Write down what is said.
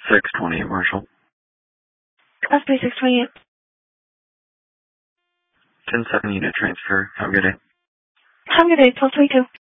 628 Marshall. Copy 628. 10-7 unit transfer. Have a good day. Have a good day. 1222.